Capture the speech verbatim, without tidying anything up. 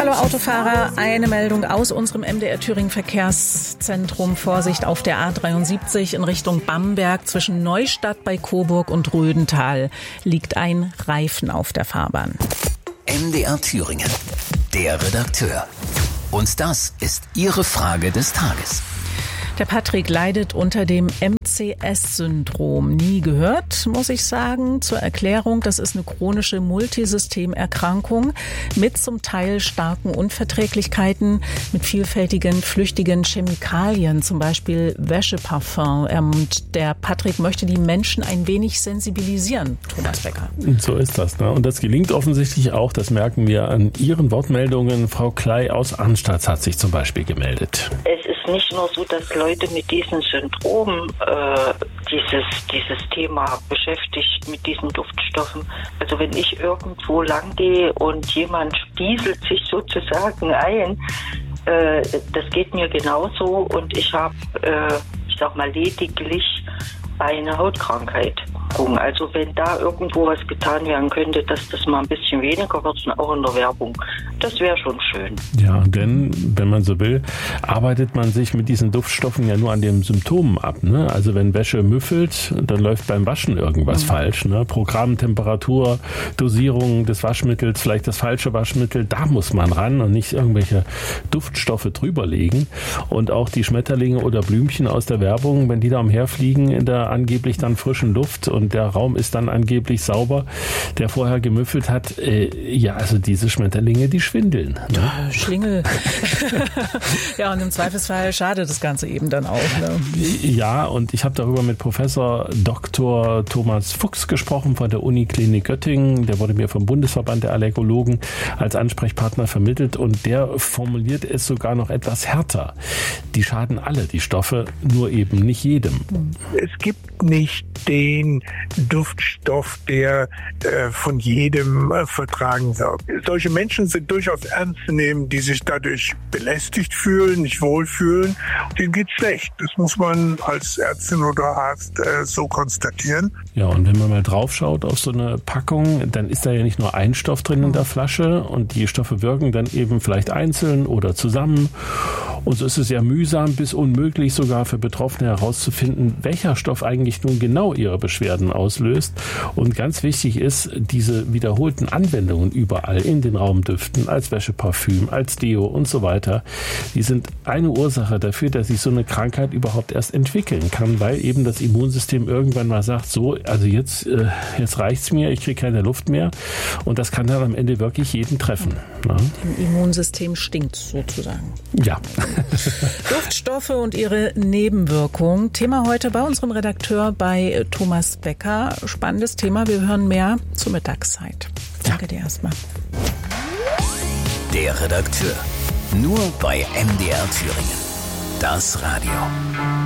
Hallo Autofahrer, eine Meldung aus unserem M D R Thüringen Verkehrszentrum. Vorsicht auf der A dreiundsiebzig in Richtung Bamberg zwischen Neustadt bei Coburg und Rödental liegt ein Reifen auf der Fahrbahn. M D R Thüringen, der Redakteur. Und das ist Ihre Frage des Tages. Der Patrick leidet unter dem M C S-Syndrom. Nie gehört, muss ich sagen. Zur Erklärung, das ist eine chronische Multisystemerkrankung mit zum Teil starken Unverträglichkeiten, mit vielfältigen, flüchtigen Chemikalien, zum Beispiel Wäscheparfum. Und der Patrick möchte die Menschen ein wenig sensibilisieren, Thomas Becker. So ist das, ne? Und das gelingt offensichtlich auch, das merken wir an Ihren Wortmeldungen. Frau Klei aus Arnstadt hat sich zum Beispiel gemeldet. Es ist nicht nur so, dass Leute mit diesem Syndrom äh, dieses, dieses Thema beschäftigt, mit diesen Duftstoffen. Also wenn ich irgendwo lang gehe und jemand stieselt sich sozusagen ein, äh, das geht mir genauso und ich habe, äh, ich sag mal, lediglich eine Hautkrankheit. Also wenn da irgendwo was getan werden könnte, dass das mal ein bisschen weniger wird, und auch in der Werbung, das wäre schon schön. Ja, denn, wenn man so will, arbeitet man sich mit diesen Duftstoffen ja nur an den Symptomen ab. Ne? Also wenn Wäsche müffelt, dann läuft beim Waschen irgendwas mhm. falsch. Ne? Programm, Temperatur, Dosierung des Waschmittels, vielleicht das falsche Waschmittel, da muss man ran und nicht irgendwelche Duftstoffe drüberlegen. Und auch die Schmetterlinge oder Blümchen aus der Werbung, wenn die da umherfliegen in der angeblich dann frischen Luft und der Raum ist dann angeblich sauber, der vorher gemüffelt hat. Äh, ja, also diese Schmetterlinge, die schwindeln. Ne? Ja, Schlingel. Ja, und im Zweifelsfall schadet das Ganze eben dann auch. Ne? Ja, und ich habe darüber mit Professor Doktor Thomas Fuchs gesprochen von der Uniklinik Göttingen. Der wurde mir vom Bundesverband der Allergologen als Ansprechpartner vermittelt und der formuliert es sogar noch etwas härter. Die schaden alle, die Stoffe, nur eben nicht jedem. Es gibt nicht den Duftstoff, der äh, von jedem äh, vertragen wird. Solche Menschen sind durchaus ernst zu nehmen, die sich dadurch belästigt fühlen, nicht wohlfühlen. Denen geht's schlecht. Das muss man als Ärztin oder Arzt äh, so konstatieren. Ja, und wenn man mal drauf schaut auf so eine Packung, dann ist da ja nicht nur ein Stoff drin in der Flasche und die Stoffe wirken dann eben vielleicht einzeln oder zusammen. Und so ist es ja mühsam bis unmöglich sogar für Betroffene herauszufinden, welcher Stoff eigentlich nun genau ihre Beschwerden auslöst. Und ganz wichtig ist, diese wiederholten Anwendungen überall in den Raumdüften, als Wäscheparfüm, als Deo und so weiter, die sind eine Ursache dafür, dass sich so eine Krankheit überhaupt erst entwickeln kann, weil eben das Immunsystem irgendwann mal sagt, so, also jetzt, äh, jetzt reicht's mir, ich kriege keine Luft mehr. Und das kann dann am Ende wirklich jeden treffen. Ja. Im Immunsystem stinkt sozusagen. Ja. Duftstoffe und ihre Nebenwirkungen. Thema heute bei unserem Redakteur, bei Thomas Becker. Spannendes Thema. Wir hören mehr zur Mittagszeit. Danke dir erstmal. Der Redakteur. Nur bei M D R Thüringen. Das Radio.